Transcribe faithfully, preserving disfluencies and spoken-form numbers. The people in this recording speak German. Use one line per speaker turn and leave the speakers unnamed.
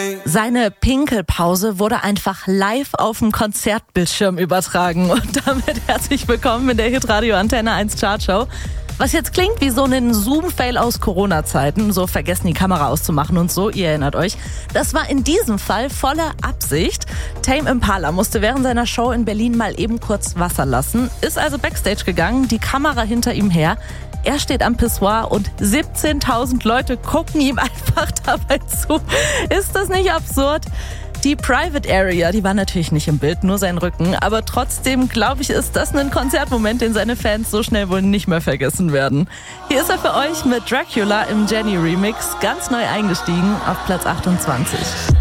Seine Pinkelpause wurde einfach live auf dem Konzertbildschirm übertragen. Und damit herzlich willkommen in der Hitradio Antenne eins Chartshow. Was jetzt klingt wie so ein Zoom-Fail aus Corona-Zeiten, so vergessen die Kamera auszumachen und so, ihr erinnert euch. Das war in diesem Fall voller Absicht. Tame Impala musste während seiner Show in Berlin mal eben kurz Wasser lassen, ist also Backstage gegangen, die Kamera hinter ihm her. Er steht am Pissoir und siebzehntausend Leute gucken ihm einfach dabei zu. Ist das nicht absurd? Die Private Area, die war natürlich nicht im Bild, nur sein Rücken. Aber trotzdem, glaube ich, ist das ein Konzertmoment, den seine Fans so schnell wohl nicht mehr vergessen werden. Hier ist er für euch mit Dracula im Jenny Remix, ganz neu eingestiegen auf Platz achtundzwanzig.